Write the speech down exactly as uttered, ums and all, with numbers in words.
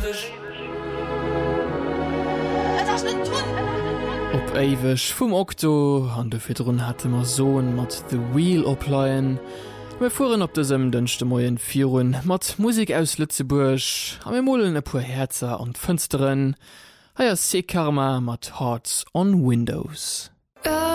Op eiwech vum Okto an de firrun hatte mar Sohn mat The Wheel opleiien. Me fuhren op desem dënchte Moien Virun mat Musik aus Lützeburg, a me mollen e puer Herzer an Fënsteren, haier Seekarma mat Hearts on Windows.